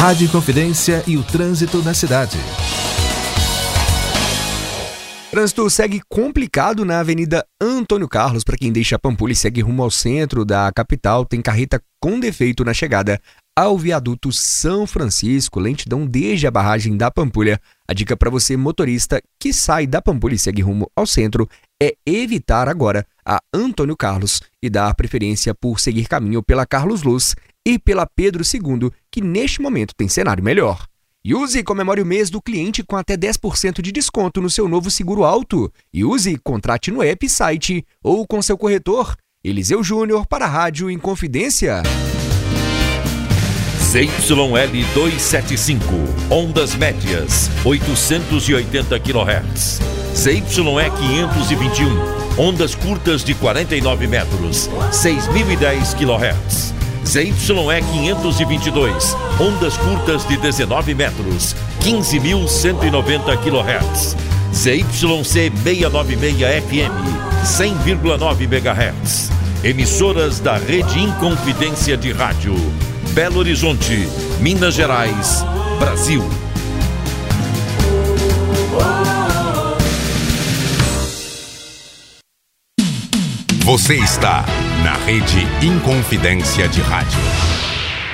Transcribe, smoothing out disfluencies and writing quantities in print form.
Rádio Inconfidência e o trânsito na cidade. Trânsito segue complicado na Avenida Antônio Carlos. Para quem deixa Pampulha e segue rumo ao centro da capital, tem carreta com defeito na chegada ao viaduto São Francisco, lentidão desde a barragem da Pampulha. A dica para você, motorista, que sai da Pampulha e segue rumo ao centro, é evitar agora a Antônio Carlos e dar preferência por seguir caminho pela Carlos Luz e pela Pedro II, que neste momento tem cenário melhor. E use e comemore o mês do cliente com até 10% de desconto no seu novo seguro auto. E use e contrate no app, site ou com seu corretor. Eliseu Júnior para a Rádio Inconfidência. ZYL 275, ondas médias, 880 kHz. ZYE 521, ondas curtas de 49 metros, 6.010 kHz. ZYE 522, ondas curtas de 19 metros, 15.190 kHz. ZYC 696 FM, 100,9 MHz. Emissoras da Rede Inconfidência de Rádio. Belo Horizonte, Minas Gerais, Brasil. Você está na Rede Inconfidência de Rádio.